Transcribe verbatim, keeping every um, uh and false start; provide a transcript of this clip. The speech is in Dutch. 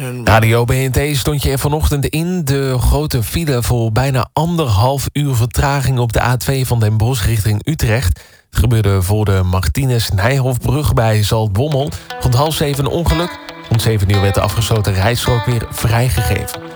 Radio B N T stond je er vanochtend in. De grote file voor bijna anderhalf uur vertraging op de A twee van Den Bosch richting Utrecht. Het gebeurde voor de Martinus-Nijhoffbrug bij Zaltbommel. Rond half zeven een ongeluk. Rond zeven uur werd de afgesloten rijstrook weer vrijgegeven.